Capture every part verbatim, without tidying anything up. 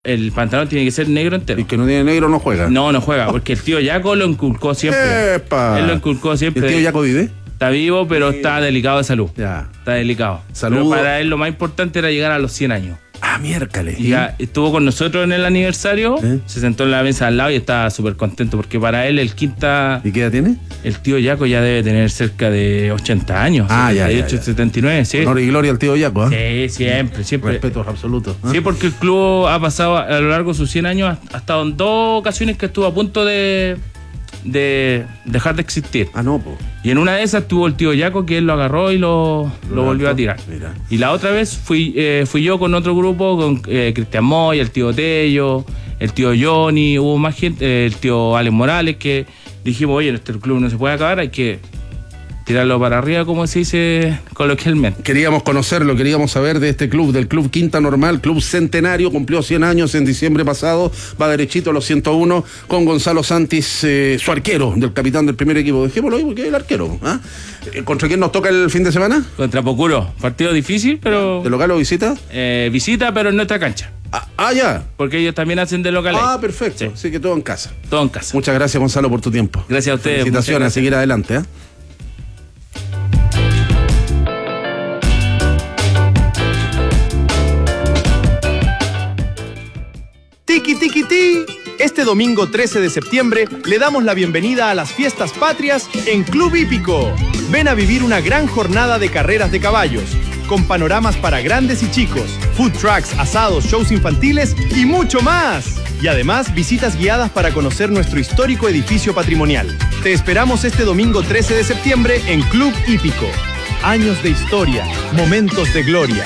El pantalón tiene que ser negro entero. Y que no tiene negro no juega. No, no juega, porque el tío Yaco lo inculcó siempre. ¡Epa! Él lo inculcó siempre. ¿El tío Yaco vive? Está vivo, pero está delicado de salud. Ya. Está delicado. Saludo. Pero para él lo más importante era llegar a los cien años. Ah, miércoles. Y ya estuvo con nosotros en el aniversario, ¿Eh? Se sentó en la mesa al lado y estaba súper contento, porque para él el quinta... ¿Y qué edad tiene? El tío Yaco ya debe tener cerca de ochenta años. Ah, setenta y ocho, ya, ya, ya. setenta y nueve, sí. Honor y gloria al tío Yaco, ¿eh? Sí, siempre, siempre. Respetos absolutos. ¿eh? Sí, porque el club ha pasado a lo largo de sus cien años, ha estado en dos ocasiones que estuvo a punto de, de dejar de existir. Ah, no, pues. Y en una de esas tuvo el tío Yaco, que él lo agarró y lo, lo, lo volvió a tirar. Mira. Y la otra vez fui eh, fui yo con otro grupo, con eh, Cristian Moy, el tío Tello, el tío Johnny, hubo más gente, eh, el tío Alex Morales, que dijimos, oye, este club no se puede acabar, hay que tirarlo para arriba, como se dice coloquialmente. Queríamos conocerlo, queríamos saber de este club, del Club Quinta Normal, Club Centenario, cumplió cien años en diciembre pasado, va derechito a los ciento uno, con Gonzalo Santis, eh, su arquero, del capitán del primer equipo. Dejémoslo ahí porque es el arquero. ¿ah? ¿Contra quién nos toca el fin de semana? Contra Pocuro, partido difícil, pero... ¿De local o visita? Eh, visita, pero en nuestra cancha. Ah, ah, ya. Porque ellos también hacen de local. Ah, perfecto. Sí. Así que todo en casa. Todo en casa. Muchas gracias, Gonzalo, por tu tiempo. Gracias a ustedes. Felicitaciones, a seguir adelante. ¿eh? Tiki Tiki Ti. Este domingo trece de septiembre le damos la bienvenida a las fiestas patrias en Club Hípico. Ven a vivir una gran jornada de carreras de caballos, con panoramas para grandes y chicos, food trucks, asados, shows infantiles y mucho más. Y además visitas guiadas para conocer nuestro histórico edificio patrimonial. Te esperamos este domingo trece de septiembre en Club Hípico. Años de historia, momentos de gloria.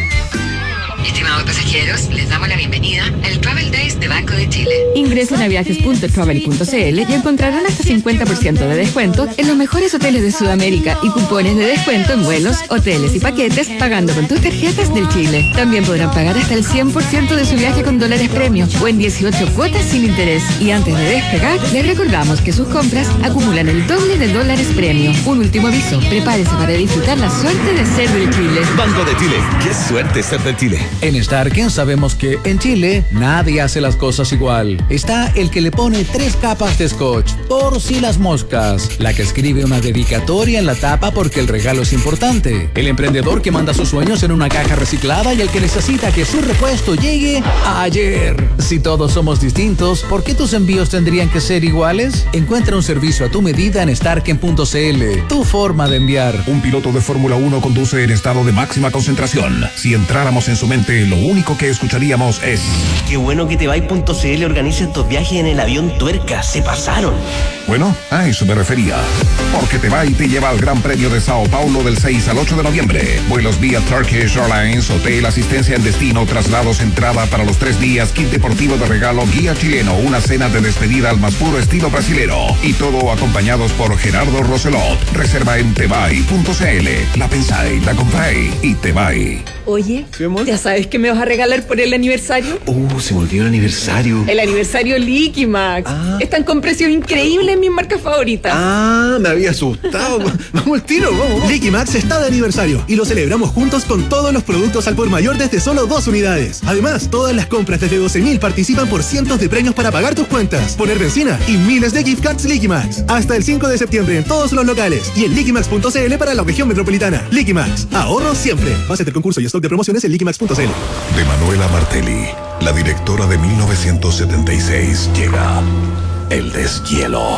Estimados pasajeros, les damos la bienvenida al Travel Days de Banco de Chile. Ingresen a viajes punto travel punto c l y encontrarán hasta cincuenta por ciento de descuento en los mejores hoteles de Sudamérica y cupones de descuento en vuelos, hoteles y paquetes pagando con tus tarjetas del Chile. También podrán pagar hasta el cien por ciento de su viaje con dólares premio o en dieciocho cuotas sin interés. Y antes de despegar, les recordamos que sus compras acumulan el doble de dólares premio. Un último aviso, prepárese para disfrutar la suerte de ser del Chile. Banco de Chile, qué suerte ser del Chile. En Starken sabemos que en Chile nadie hace las cosas igual. Está el que le pone tres capas de scotch por si las moscas, la que escribe una dedicatoria en la tapa porque el regalo es importante, el emprendedor que manda sus sueños en una caja reciclada y el que necesita que su repuesto llegue ayer. Si todos somos distintos, ¿por qué tus envíos tendrían que ser iguales? Encuentra un servicio a tu medida en starken punto c l. Tu forma de enviar. Un piloto de Fórmula uno conduce en estado de máxima concentración. Si entráramos en su mente, lo único que escucharíamos es: qué bueno que Tebay.cl organiza estos viajes en el avión Tuerca, se pasaron. Bueno, a eso me refería. Porque Tebay te lleva al Gran Premio de Sao Paulo del seis al ocho de noviembre. Vuelos vía Turkish Airlines, hotel, asistencia en destino, traslados, entrada para los tres días, kit deportivo de regalo, guía chileno, una cena de despedida al más puro estilo brasilero. Y todo acompañados por Gerardo Roselot. Reserva en Tebay.cl. La pensáis, la compráis y Tebay. Oye, ¿ya sabes qué me vas a regalar por el aniversario? Uh, se me olvidó el aniversario. El aniversario Liquimax. Ah. Están con precios increíbles en mis marcas favoritas. Ah, me había asustado. Vamos al tiro, vamos, vamos. Liquimax está de aniversario y lo celebramos juntos con todos los productos al por mayor desde solo dos unidades. Además, todas las compras desde doce mil participan por cientos de premios para pagar tus cuentas, poner benzina y miles de gift cards Liquimax. Hasta el cinco de septiembre en todos los locales y en liquimax punto c l para la región metropolitana. Liquimax, ahorro siempre. Base del concurso y stock de promociones en liquimax punto c l. De Manuela Martelli, la directora de mil novecientos setenta y seis, llega El Deshielo.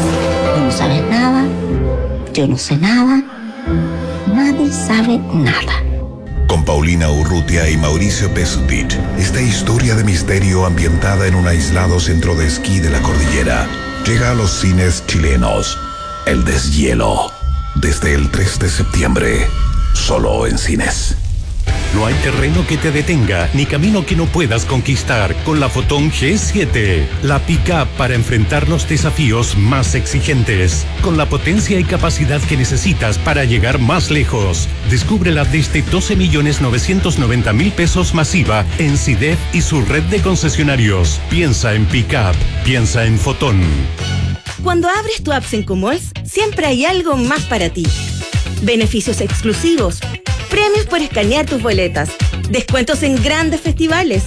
Tú no sabes nada, yo no sé nada, nadie sabe nada. Con Paulina Urrutia y Mauricio Pesutich, esta historia de misterio ambientada en un aislado centro de esquí de la cordillera llega a los cines chilenos. El Deshielo, desde el tres de septiembre, solo en cines. No hay terreno que te detenga, ni camino que no puedas conquistar con la Fotón G siete. La pick-up para enfrentar los desafíos más exigentes. Con la potencia y capacidad que necesitas para llegar más lejos. Descúbrela desde doce millones novecientos noventa mil pesos masiva en C I D E F y su red de concesionarios. Piensa en pick-up, piensa en Fotón. Cuando abres tu app Sencomalls, siempre hay algo más para ti. Beneficios exclusivos, premios por escanear tus boletas, descuentos en grandes festivales,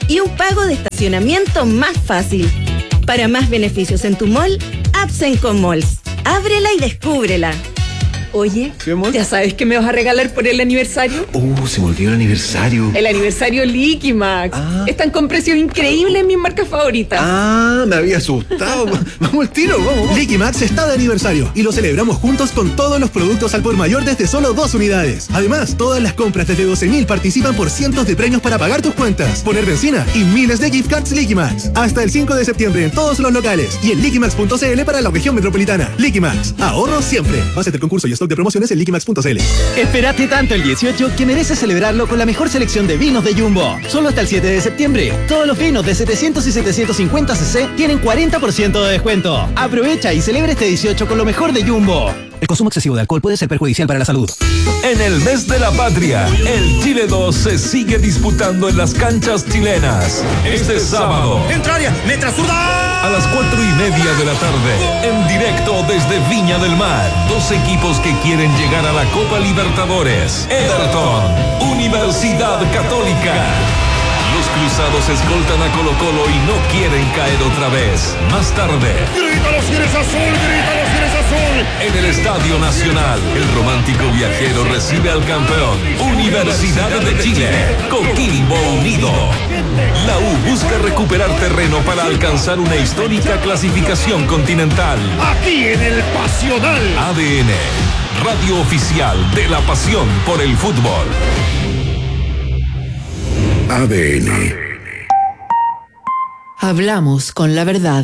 y un pago de estacionamiento más fácil. Para más beneficios en tu mall, Absenco Malls. Ábrela y descúbrela. Oye, ¿ya sabes qué me vas a regalar por el aniversario? Uh, se me olvidó el aniversario. El aniversario Liquimax. Ah. Están con precios increíbles en mis marcas favoritas. Ah, me había asustado. Vamos al tiro, vamos, vamos. Liquimax está de aniversario y lo celebramos juntos con todos los productos al por mayor desde solo dos unidades. Además, todas las compras desde doce mil participan por cientos de premios para pagar tus cuentas, poner benzina y miles de gift cards Liquimax. Hasta el cinco de septiembre en todos los locales y en liquimax punto c l para la región metropolitana. Liquimax, ahorro siempre. Base del concurso y stock de promociones en liquimax punto c l. Espérate tanto el dieciocho que mereces celebrarlo con la mejor selección de vinos de Jumbo. Solo hasta el siete de septiembre, todos los vinos de setecientos y setecientos cincuenta centilitros tienen cuarenta por ciento de descuento. Aprovecha y celebra este dieciocho con lo mejor de Jumbo. El consumo excesivo de alcohol puede ser perjudicial para la salud. En el mes de la patria, el Chile dos se sigue disputando en las canchas chilenas. Este sábado, ¡Dentro área! ¡Metra zurda! a las cuatro y media de la tarde, en directo desde Viña del Mar, dos equipos que quieren llegar a la Copa Libertadores. Everton, Universidad Católica. Los cruzados escoltan a Colo Colo y no quieren caer otra vez. Más tarde, ¡Grítalo si eres azul! ¡Grítalo si eres azul! en el Estadio Nacional, el romántico viajero recibe al campeón, Universidad de Chile, Coquimbo Unido. La U busca recuperar terreno para alcanzar una histórica clasificación continental. Aquí en el Pasional. A D N, radio oficial de la pasión por el fútbol. A D N. Hablamos con la verdad.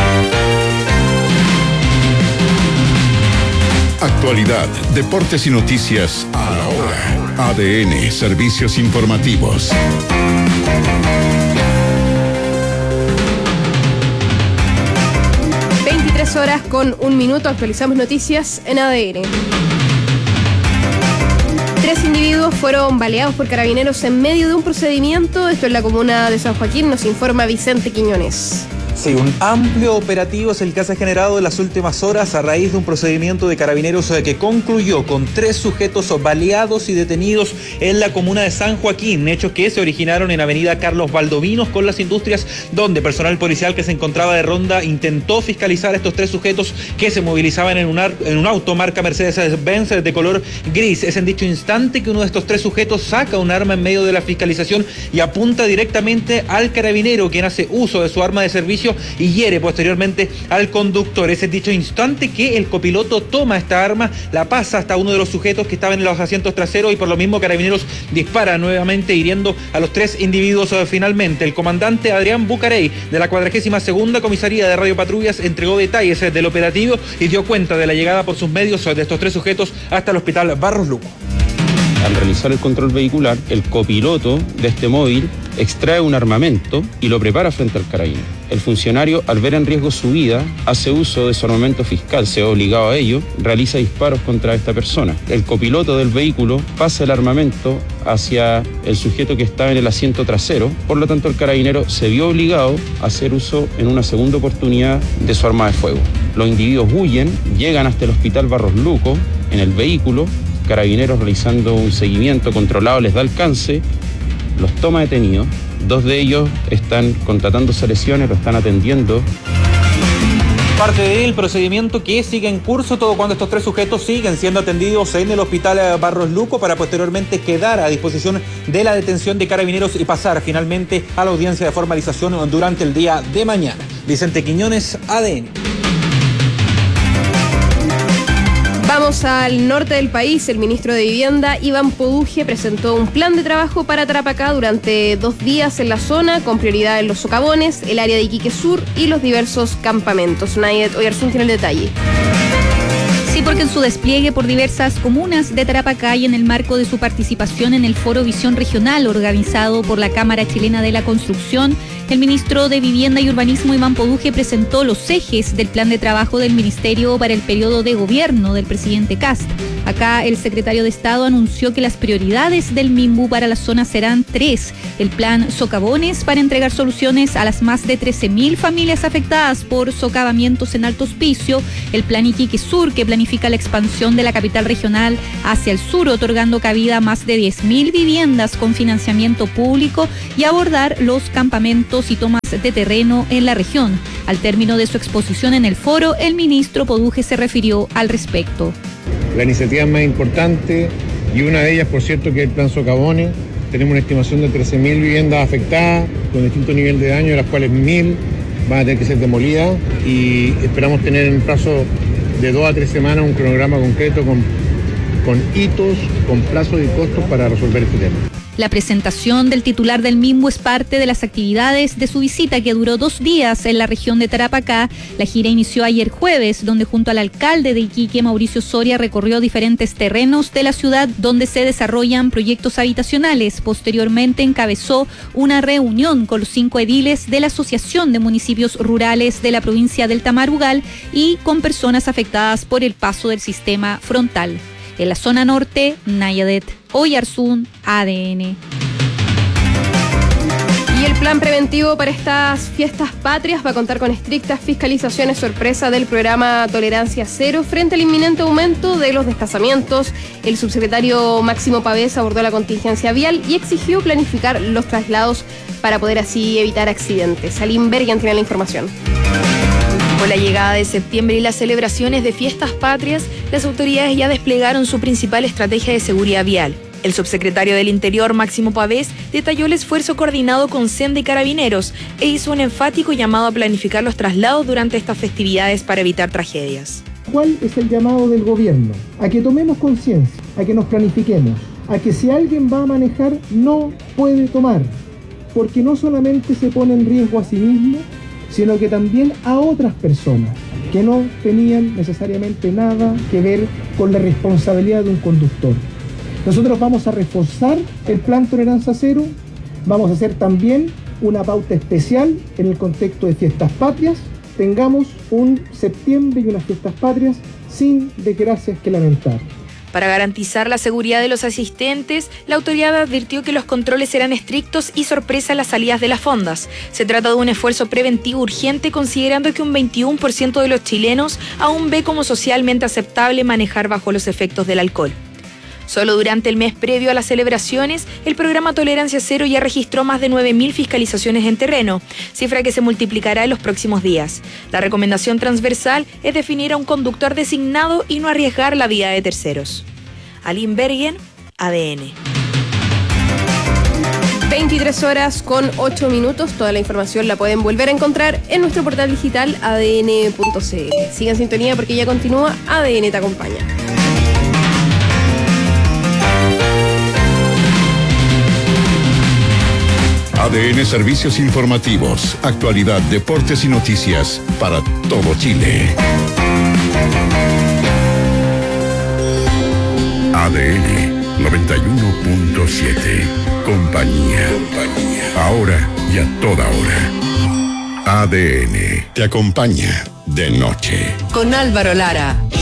Actualidad, deportes y noticias a la hora. A D N, servicios informativos. veintitrés horas con un minuto, actualizamos noticias en A D N. Tres individuos fueron baleados por carabineros en medio de un procedimiento. Esto en la comuna de San Joaquín, nos informa Vicente Quiñones. Sí, un amplio operativo es el que se ha generado en las últimas horas a raíz de un procedimiento de carabineros que concluyó con tres sujetos baleados y detenidos en la comuna de San Joaquín, hechos que se originaron en avenida Carlos Valdovinos con las Industrias, donde personal policial que se encontraba de ronda intentó fiscalizar a estos tres sujetos que se movilizaban en un, ar- en un auto marca Mercedes-Benz de color gris. Es en dicho instante que uno de estos tres sujetos saca un arma en medio de la fiscalización y apunta directamente al carabinero, quien hace uso de su arma de servicio y hiere posteriormente al conductor. Es en dicho instante que el copiloto toma esta arma, la pasa hasta uno de los sujetos que estaban en los asientos traseros y por lo mismo carabineros dispara nuevamente hiriendo a los tres individuos. Finalmente, el comandante Adrián Bucarey de la cuadragésima segunda comisaría de Radio Patrullas entregó detalles del operativo y dio cuenta de la llegada por sus medios de estos tres sujetos hasta el hospital Barros Luco. Al realizar el control vehicular, el copiloto de este móvil extrae un armamento y lo prepara frente al carabinero. El funcionario, al ver en riesgo su vida, hace uso de su armamento fiscal, se ve obligado a ello, realiza disparos contra esta persona. El copiloto del vehículo pasa el armamento hacia el sujeto que estaba en el asiento trasero, por lo tanto el carabinero se vio obligado a hacer uso en una segunda oportunidad de su arma de fuego. Los individuos huyen, llegan hasta el hospital Barros Luco en el vehículo. Carabineros, realizando un seguimiento controlado, les da alcance, los toma detenidos. Dos de ellos están contratándose lesiones, lo están atendiendo. Parte del procedimiento que sigue en curso, todo cuando estos tres sujetos siguen siendo atendidos en el hospital Barros Luco para posteriormente quedar a disposición de la detención de carabineros y pasar finalmente a la audiencia de formalización durante el día de mañana. Vicente Quiñones, A D N. Vamos al norte del país. El ministro de Vivienda, Iván Poduje, presentó un plan de trabajo para Tarapacá durante dos días en la zona, con prioridad en los socavones, el área de Iquique Sur y los diversos campamentos. Nayet Oyarzún tiene el detalle. Sí, porque en su despliegue por diversas comunas de Tarapacá y en el marco de su participación en el Foro Visión Regional organizado por la Cámara Chilena de la Construcción, el ministro de Vivienda y Urbanismo, Iván Poduje, presentó los ejes del plan de trabajo del Ministerio para el periodo de gobierno del presidente Kast. Acá el secretario de Estado anunció que las prioridades del Minbu para la zona serán tres. El plan Socavones para entregar soluciones a las más de trece mil familias afectadas por socavamientos en Alto Hospicio. El plan Iquique Sur, que planifica la expansión de la capital regional hacia el sur, otorgando cabida a más de diez mil viviendas con financiamiento público, y abordar los campamentos y tomas de terreno en la región. Al término de su exposición en el foro, el ministro Poduje se refirió al respecto. La iniciativa más importante, y una de ellas, por cierto, que es el plan Socavones. Tenemos una estimación de trece mil viviendas afectadas con distinto nivel de daño, de las cuales mil van a tener que ser demolidas, y esperamos tener en un plazo de dos a tres semanas un cronograma concreto con, con hitos, con plazos y costos para resolver este tema. La presentación del titular del Minbu es parte de las actividades de su visita, que duró dos días en la región de Tarapacá. La gira inició ayer jueves, donde junto al alcalde de Iquique, Mauricio Soria, recorrió diferentes terrenos de la ciudad donde se desarrollan proyectos habitacionales. Posteriormente encabezó una reunión con los cinco ediles de la Asociación de Municipios Rurales de la provincia del Tamarugal y con personas afectadas por el paso del sistema frontal. En la zona norte, Nayadet, Oyarzún, A D N. Y el plan preventivo para estas fiestas patrias va a contar con estrictas fiscalizaciones sorpresa del programa Tolerancia Cero frente al inminente aumento de los desplazamientos. El subsecretario Máximo Pavés abordó la contingencia vial y exigió planificar los traslados para poder así evitar accidentes. Aline Bergen tiene la información. Con la llegada de septiembre y las celebraciones de fiestas patrias, las autoridades ya desplegaron su principal estrategia de seguridad vial. El subsecretario del Interior, Máximo Pavés, detalló el esfuerzo coordinado con Senda y Carabineros e hizo un enfático llamado a planificar los traslados durante estas festividades para evitar tragedias. ¿Cuál es el llamado del gobierno? A que tomemos conciencia, a que nos planifiquemos, a que si alguien va a manejar, no puede tomar, porque no solamente se pone en riesgo a sí mismo, sino que también a otras personas que no tenían necesariamente nada que ver con la responsabilidad de un conductor. Nosotros vamos a reforzar el plan Tolerancia Cero, vamos a hacer también una pauta especial en el contexto de fiestas patrias. Tengamos un septiembre y unas fiestas patrias sin desgracias que lamentar. Para garantizar la seguridad de los asistentes, la autoridad advirtió que los controles serán estrictos y sorpresa en las salidas de las fondas. Se trata de un esfuerzo preventivo urgente, considerando que un veintiuno por ciento de los chilenos aún ve como socialmente aceptable manejar bajo los efectos del alcohol. Solo durante el mes previo a las celebraciones, el programa Tolerancia Cero ya registró más de nueve mil fiscalizaciones en terreno, cifra que se multiplicará en los próximos días. La recomendación transversal es definir a un conductor designado y no arriesgar la vida de terceros. Aline Bergen, A D N. veintitrés horas con ocho minutos. Toda la información la pueden volver a encontrar en nuestro portal digital a d n punto c l. Sigan en sintonía porque ya continúa A D N te acompaña. A D N Servicios Informativos, actualidad, deportes y noticias para todo Chile. A D N noventa y uno punto siete. Compañía. Compañía. Ahora y a toda hora. A D N te acompaña de noche. Con Álvaro Lara.